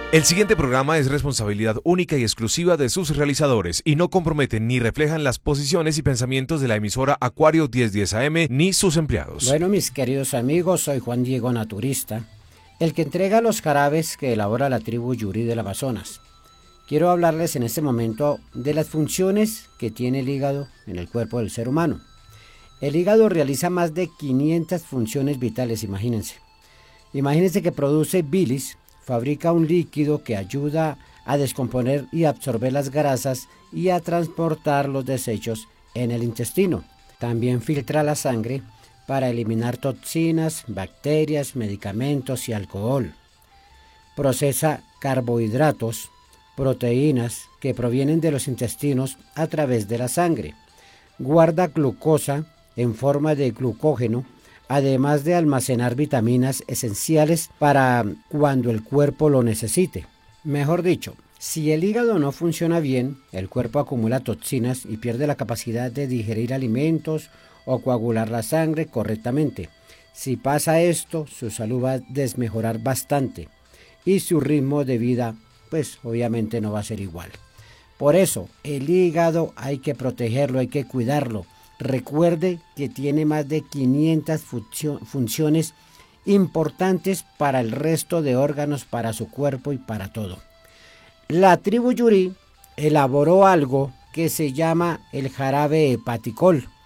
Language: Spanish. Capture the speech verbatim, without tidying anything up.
El siguiente programa es responsabilidad única y exclusiva de sus realizadores y no comprometen ni reflejan las posiciones y pensamientos de la emisora Acuario mil diez A M ni sus empleados. Bueno, mis queridos amigos, soy Juan Diego Naturista, el que entrega los jarabes que elabora la tribu Yuri del Amazonas. Quiero hablarles en este momento de las funciones que tiene el hígado en el cuerpo del ser humano. El hígado realiza más de quinientas funciones vitales, imagínense. Imagínense que produce bilis, fabrica un líquido que ayuda a descomponer y absorber las grasas y a transportar los desechos en el intestino. También filtra la sangre para eliminar toxinas, bacterias, medicamentos y alcohol. Procesa carbohidratos, proteínas que provienen de los intestinos a través de la sangre. Guarda glucosa en forma de glucógeno, además de almacenar vitaminas esenciales para cuando el cuerpo lo necesite. Mejor dicho, si el hígado no funciona bien, el cuerpo acumula toxinas y pierde la capacidad de digerir alimentos o coagular la sangre correctamente. Si pasa esto, su salud va a desmejorar bastante y su ritmo de vida, pues obviamente no va a ser igual. Por eso, el hígado hay que protegerlo, hay que cuidarlo. Recuerde que tiene más de quinientas funcio- funciones importantes para el resto de órganos, para su cuerpo y para todo. La tribu Yuri elaboró algo que se llama el jarabe hepaticol.